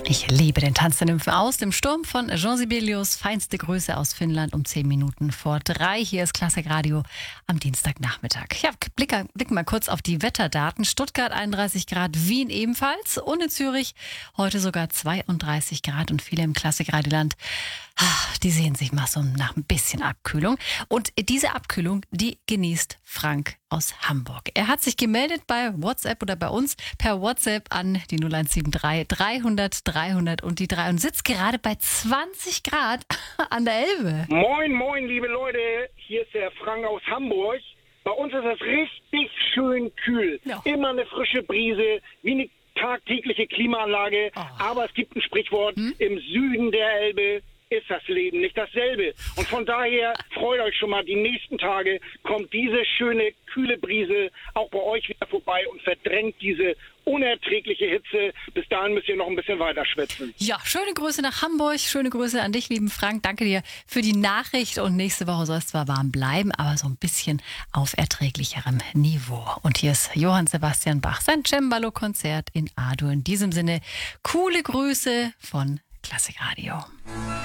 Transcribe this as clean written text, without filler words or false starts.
Ich liebe den Tanz der Nymphen aus dem Sturm von Jean Sibelius. Feinste Grüße aus Finnland um 10 Minuten vor 3. Hier ist Klassikradio am Dienstagnachmittag. Ja, blicken mal kurz auf die Wetterdaten. Stuttgart 31 Grad, Wien ebenfalls und in Zürich heute sogar 32 Grad und viele im Klassikradioland. Die sehen sich mal so nach ein bisschen Abkühlung. Und diese Abkühlung, die genießt Frank aus Hamburg. Er hat sich gemeldet bei WhatsApp oder bei uns per WhatsApp an die 0173 300 300 und die 3 und sitzt gerade bei 20 Grad an der Elbe. Moin, moin, liebe Leute. Hier ist der Frank aus Hamburg. Bei uns ist es richtig schön kühl. Ja. Immer eine frische Brise, wie eine tagtägliche Klimaanlage. Aber es gibt ein Sprichwort, im Süden der Elbe ist das Leben nicht dasselbe. Und von daher freut euch schon mal, die nächsten Tage kommt diese schöne, kühle Brise auch bei euch wieder vorbei und verdrängt diese unerträgliche Hitze. Bis dahin müsst ihr noch ein bisschen weiter schwitzen. Ja, schöne Grüße nach Hamburg, schöne Grüße an dich, lieben Frank. Danke dir für die Nachricht und nächste Woche soll es zwar warm bleiben, aber so ein bisschen auf erträglicherem Niveau. Und hier ist Johann Sebastian Bach, sein Cembalo-Konzert in A-Dur. In diesem Sinne, coole Grüße von Klassikradio.